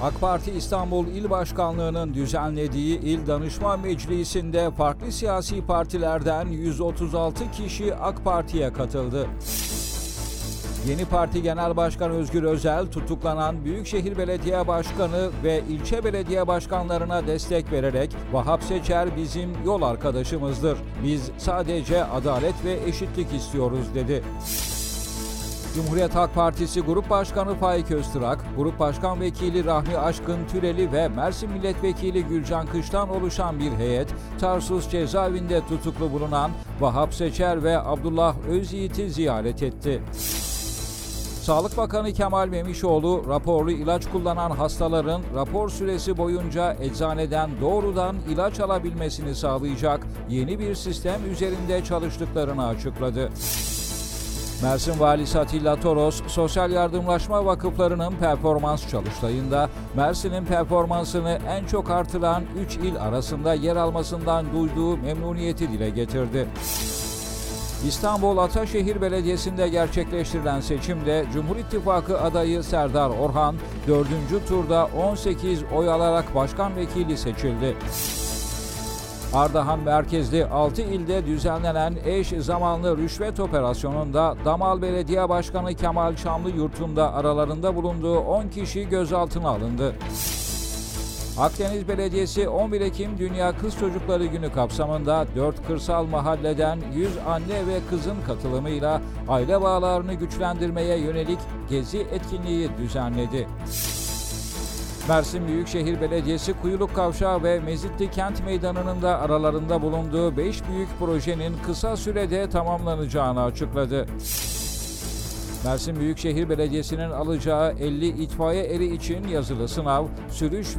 AK Parti İstanbul İl Başkanlığı'nın düzenlediği İl Danışma Meclisi'nde farklı siyasi partilerden 136 kişi AK Parti'ye katıldı. Yeni Parti Genel Başkanı Özgür Özel, tutuklanan Büyükşehir Belediye Başkanı ve ilçe belediye başkanlarına destek vererek "Vahap Seçer bizim yol arkadaşımızdır. Biz sadece adalet ve eşitlik istiyoruz" dedi. Cumhuriyet Halk Partisi Grup Başkanı Faik Öztürk, Grup Başkan Vekili Rahmi Aşkın Türeli ve Mersin Milletvekili Gülcan Kış'tan oluşan bir heyet, Tarsus cezaevinde tutuklu bulunan Vahap Seçer ve Abdullah Özyiğit'i ziyaret etti. Sağlık Bakanı Kemal Memişoğlu, raporlu ilaç kullanan hastaların rapor süresi boyunca eczaneden doğrudan ilaç alabilmesini sağlayacak yeni bir sistem üzerinde çalıştıklarını açıkladı. Mersin Valisi Atilla Toros, Sosyal Yardımlaşma Vakıflarının performans çalıştayında Mersin'in performansını en çok artıran 3 il arasında yer almasından duyduğu memnuniyeti dile getirdi. İstanbul Ataşehir Belediyesi'nde gerçekleştirilen seçimde Cumhur İttifakı adayı Serdar Orhan, 4. turda 18 oy alarak başkan vekili seçildi. Ardahan merkezli 6 ilde düzenlenen eş zamanlı rüşvet operasyonunda Damal Belediye Başkanı Kemal Çamlıyurt'un da aralarında bulunduğu 10 kişi gözaltına alındı. Akdeniz Belediyesi 11 Ekim Dünya Kız Çocukları Günü kapsamında 4 kırsal mahalleden 100 anne ve kızın katılımıyla aile bağlarını güçlendirmeye yönelik gezi etkinliği düzenledi. Mersin Büyükşehir Belediyesi Kuyuluk Kavşağı ve Mezitli Kent Meydanı'nın da aralarında bulunduğu 5 büyük projenin kısa sürede tamamlanacağını açıkladı. Mersin Büyükşehir Belediyesi'nin alacağı 50 itfaiye eri için yazılı sınav, sürüş